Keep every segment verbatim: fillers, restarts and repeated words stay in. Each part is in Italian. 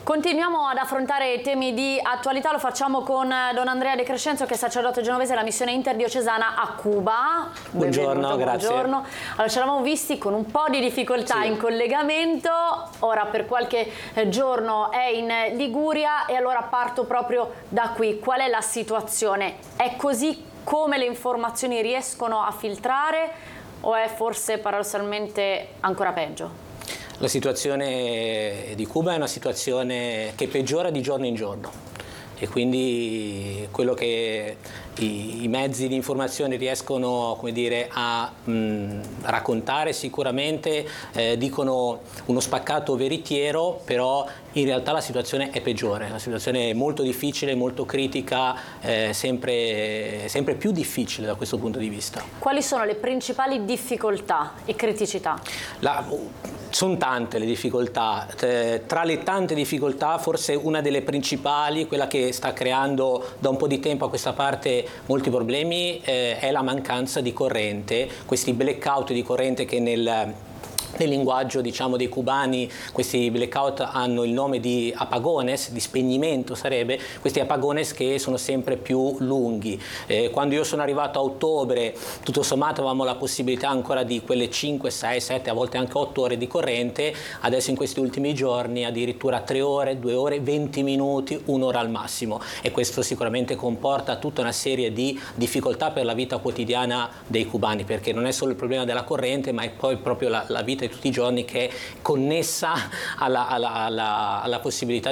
Continuiamo ad affrontare temi di attualità, lo facciamo con Don Andrea De Crescenzo, che è sacerdote genovese della missione interdiocesana a Cuba. Buongiorno, Benvenuto, grazie. Buongiorno. Allora, ci eravamo visti con un po' di difficoltà sì. in collegamento, ora per qualche giorno è in Liguria e allora parto proprio da qui. Qual è la situazione? È così come le informazioni riescono a filtrare o è forse paradossalmente ancora peggio? La situazione di Cuba è una situazione che peggiora di giorno in giorno e quindi quello che i, i mezzi di informazione riescono, come dire, a mh, raccontare sicuramente eh, dicono uno spaccato veritiero, però in realtà la situazione è peggiore, la situazione è molto difficile, molto critica, eh, sempre, sempre più difficile da questo punto di vista. Quali sono le principali difficoltà e criticità? La, sono tante le difficoltà, tra le tante difficoltà forse una delle principali, quella che sta creando da un po' di tempo a questa parte molti problemi, eh, è la mancanza di corrente, questi blackout di corrente che nel Nel linguaggio, diciamo, dei cubani, questi blackout hanno il nome di apagones, di spegnimento sarebbe, questi apagones che sono sempre più lunghi. Eh, quando io sono arrivato a ottobre, tutto sommato avevamo la possibilità ancora di quelle cinque, sei, sette, a volte anche otto ore di corrente, adesso in questi ultimi giorni addirittura tre ore, due ore, venti minuti, un'ora al massimo, e questo sicuramente comporta tutta una serie di difficoltà per la vita quotidiana dei cubani, perché non è solo il problema della corrente, ma è poi proprio la, la vita tutti i giorni che è connessa alla, alla, alla, alla possibilità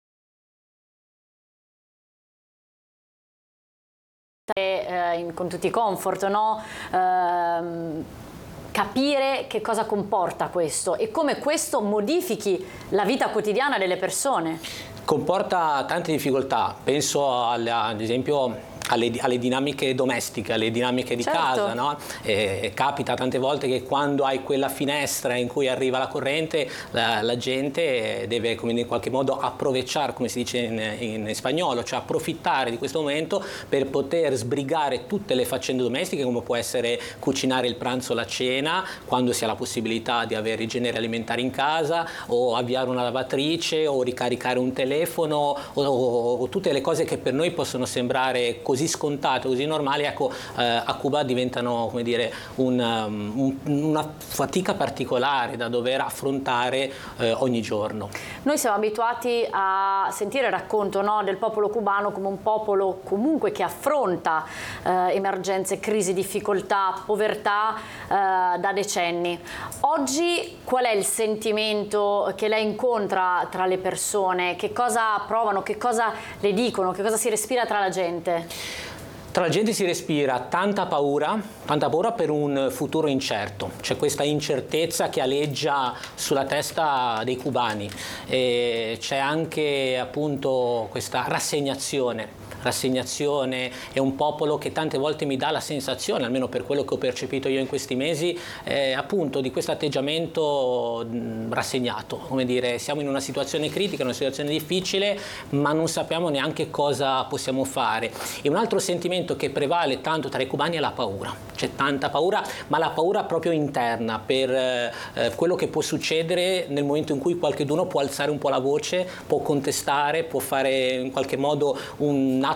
eh, in, con tutti i comfort, no? Ehm, capire che cosa comporta questo e come questo modifichi la vita quotidiana delle persone. Comporta tante difficoltà, penso alla, ad esempio Alle, alle dinamiche domestiche, alle dinamiche di certo. casa, no? E, capita tante volte che quando hai quella finestra in cui arriva la corrente, la, la gente deve, come in qualche modo, aprovechar, come si dice in, in, in spagnolo, cioè approfittare di questo momento per poter sbrigare tutte le faccende domestiche, come può essere cucinare il pranzo o la cena, quando si ha la possibilità di avere i generi alimentari in casa, o avviare una lavatrice, o ricaricare un telefono, o, o, o tutte le cose che per noi possono sembrare così così scontate, così normali, ecco, eh, a Cuba diventano, come dire, un, um, una fatica particolare da dover affrontare eh, ogni giorno. Noi siamo abituati a sentire il racconto, no, del popolo cubano come un popolo comunque che affronta eh, emergenze, crisi, difficoltà, povertà eh, da decenni. Oggi qual è il sentimento che lei incontra tra le persone? Che cosa provano, che cosa le dicono, che cosa si respira tra la gente? Tra la gente si respira tanta paura, tanta paura per un futuro incerto. C'è questa incertezza che aleggia sulla testa dei cubani e c'è anche appunto questa rassegnazione. Rassegnazione, è un popolo che tante volte mi dà la sensazione, almeno per quello che ho percepito io in questi mesi, eh, appunto di questo atteggiamento mh, rassegnato, come dire, siamo in una situazione critica, una situazione difficile, ma non sappiamo neanche cosa possiamo fare. E un altro sentimento che prevale tanto tra i cubani è la paura. C'è tanta paura, ma la paura proprio interna per eh, quello che può succedere nel momento in cui qualcuno può alzare un po' la voce, può contestare, può fare in qualche modo un atto